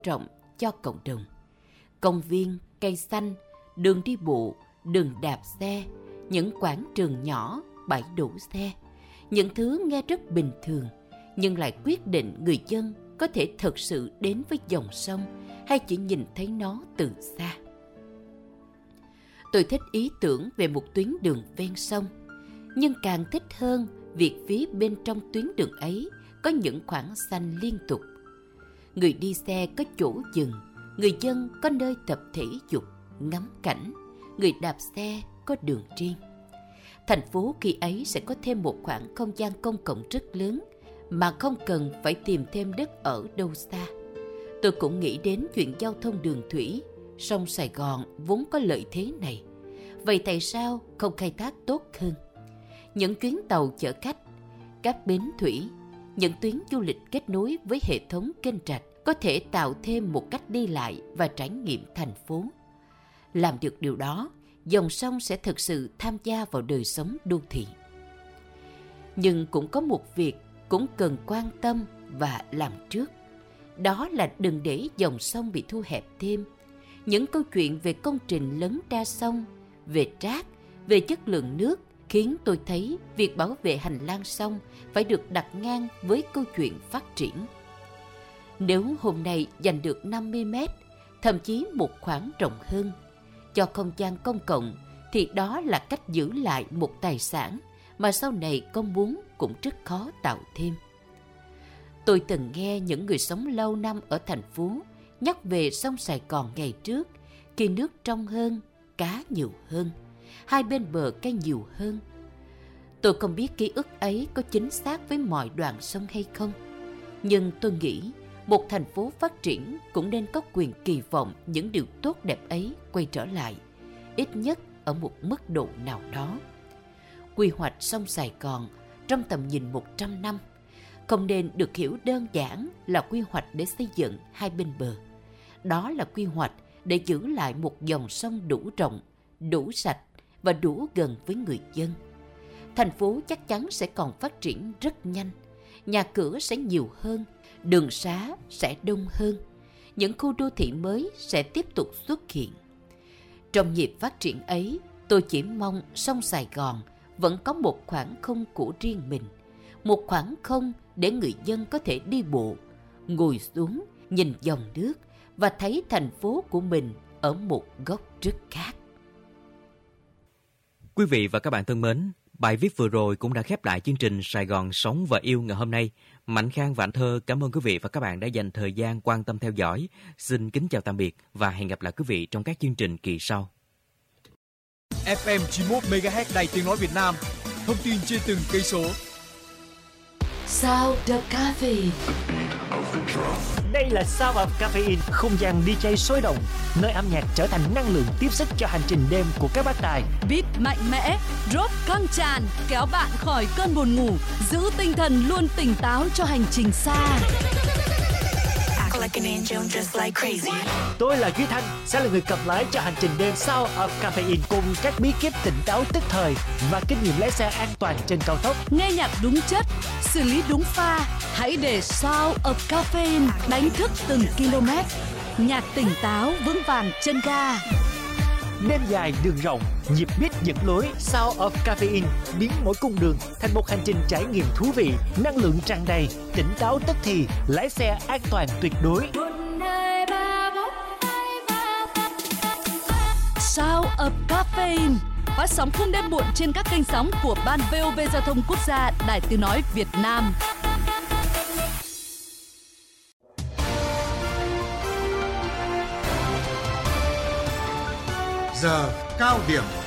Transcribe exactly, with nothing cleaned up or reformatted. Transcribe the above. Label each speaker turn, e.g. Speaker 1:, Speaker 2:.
Speaker 1: rộng cho cộng đồng. Công viên, cây xanh, đường đi bộ, đường đạp xe, những quảng trường nhỏ, bãi đổ xe. Những thứ nghe rất bình thường, nhưng lại quyết định người dân có thể thực sự đến với dòng sông hay chỉ nhìn thấy nó từ xa. Tôi thích ý tưởng về một tuyến đường ven sông, nhưng càng thích hơn việc phía bên trong tuyến đường ấy có những khoảng xanh liên tục. Người đi xe có chỗ dừng, người dân có nơi tập thể dục, ngắm cảnh, người đạp xe có đường riêng. Thành phố khi ấy sẽ có thêm một khoảng không gian công cộng rất lớn mà không cần phải tìm thêm đất ở đâu xa. Tôi cũng nghĩ đến chuyện giao thông đường thủy. Sông Sài Gòn vốn có lợi thế này, vậy tại sao không khai thác tốt hơn? Những chuyến tàu chở khách, các bến thủy, những tuyến du lịch kết nối với hệ thống kênh rạch có thể tạo thêm một cách đi lại và trải nghiệm thành phố. Làm được điều đó, dòng sông sẽ thực sự tham gia vào đời sống đô thị. Nhưng cũng có một việc cũng cần quan tâm và làm trước. Đó là đừng để dòng sông bị thu hẹp thêm. Những câu chuyện về công trình lấn ra sông, về rác, về chất lượng nước khiến tôi thấy việc bảo vệ hành lang sông phải được đặt ngang với câu chuyện phát triển. Nếu hôm nay dành được năm mươi mét, thậm chí một khoảng rộng hơn, cho không gian công cộng, thì đó là cách giữ lại một tài sản mà sau này có muốn cũng rất khó tạo thêm. Tôi từng nghe những người sống lâu năm ở thành phố nhắc về sông Sài Gòn ngày trước, khi nước trong hơn, cá nhiều hơn, hai bên bờ cây nhiều hơn. Tôi không biết ký ức ấy có chính xác với mọi đoạn sông hay không, nhưng tôi nghĩ một thành phố phát triển cũng nên có quyền kỳ vọng những điều tốt đẹp ấy quay trở lại, ít nhất ở một mức độ nào đó. Quy hoạch sông Sài Gòn trong tầm nhìn một trăm năm không nên được hiểu đơn giản là quy hoạch để xây dựng hai bên bờ. Đó là quy hoạch để giữ lại một dòng sông đủ rộng, đủ sạch và đủ gần với người dân. Thành phố chắc chắn sẽ còn phát triển rất nhanh, nhà cửa sẽ nhiều hơn, đường xá sẽ đông hơn, những khu đô thị mới sẽ tiếp tục xuất hiện. Trong nhịp phát triển ấy, tôi chỉ mong sông Sài Gòn vẫn có một khoảng không của riêng mình, một khoảng không để người dân có thể đi bộ, ngồi xuống, nhìn dòng nước và thấy thành phố của mình ở một góc rất khác.
Speaker 2: Quý vị và các bạn thân mến, bài viết vừa rồi cũng đã khép lại chương trình Sài Gòn Sống và Yêu ngày hôm nay. Mạnh Khang và Anh Thơ cảm ơn quý vị và các bạn đã dành thời gian quan tâm theo dõi. Xin kính chào tạm biệt và hẹn gặp lại quý vị trong các chương trình kỳ sau.
Speaker 3: ép em chín mươi mốt mê ga héc Đài Tiếng Nói Việt Nam. Thông tin trên từng cây số.
Speaker 1: Sound of Caffeine.
Speaker 4: Đây là Sound of Caffeine, không gian đi jay sôi động, nơi âm nhạc trở thành năng lượng tiếp sức cho hành trình đêm của các bác tài.
Speaker 5: Beat mạnh mẽ, drop căng tràn, kéo bạn khỏi cơn buồn ngủ, giữ tinh thần luôn tỉnh táo cho hành trình xa.
Speaker 4: Tôi là Duy Thanh, sẽ là người cầm lái cho hành trình đêm Sound of Caffeine cùng các bí kíp tỉnh táo tức thời và kinh nghiệm lái xe an toàn trên cao tốc.
Speaker 5: Nghe nhạc đúng chất, xử lý đúng pha, hãy để Sound of Caffeine đánh thức từng km. Nhạc tỉnh táo vững vàng chân ga.
Speaker 4: Đêm dài đường rộng, nhịp beat dẫn lối. Sound of Caffeine biến mỗi cung đường thành một hành trình trải nghiệm thú vị, năng lượng tràn đầy, tỉnh táo tức thì, lái xe an toàn tuyệt đối.
Speaker 5: Sound of Caffeine phát sóng khung đêm muộn trên các kênh sóng của Ban vê o vê Giao thông Quốc gia, Đài Tiếng Nói Việt Nam.
Speaker 6: Giờ cao điểm.